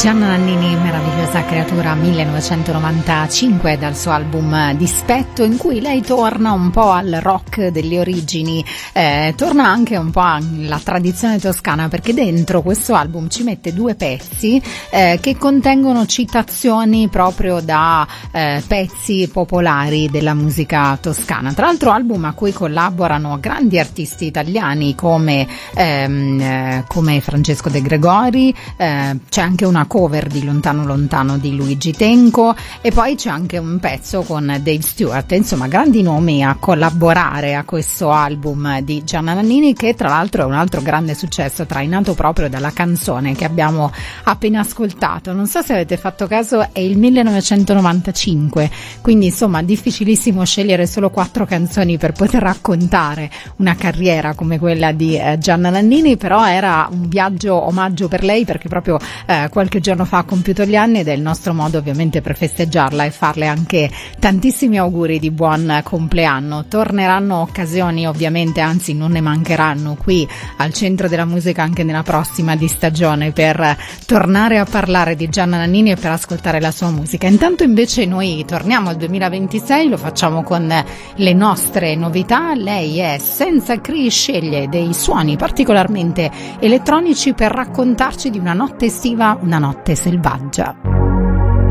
Gianna Nannini, meravigliosa creatura, 1995, dal suo album Dispetto, in cui lei torna un po' al rock delle origini, torna anche un po' alla tradizione toscana, perché dentro questo album ci mette due pezzi che contengono citazioni proprio da pezzi popolari della musica toscana. Tra l'altro album a cui collaborano grandi artisti italiani come Francesco De Gregori, c'è anche una cover di Lontano Lontano di Luigi Tenco e poi c'è anche un pezzo con Dave Stewart, insomma grandi nomi a collaborare a questo album di Gianna Nannini, che tra l'altro è un altro grande successo trainato proprio dalla canzone che abbiamo appena ascoltato. Non so se avete fatto caso, è il 1995, quindi insomma difficilissimo scegliere solo 4 canzoni per poter raccontare una carriera come quella di Gianna Nannini, però era un viaggio omaggio per lei, perché proprio qualche giorno fa ha compiuto gli anni ed è il nostro modo ovviamente per festeggiarla e farle anche tantissimi auguri di buon compleanno. Torneranno occasioni ovviamente, anzi non ne mancheranno qui al Centro della Musica anche nella prossima di stagione per tornare a parlare di Gianna Nannini e per ascoltare la sua musica. Intanto invece noi torniamo al 2026, lo facciamo con le nostre novità. Lei è Senza Cri, sceglie dei suoni particolarmente elettronici per raccontarci di una notte estiva, una notte selvaggia.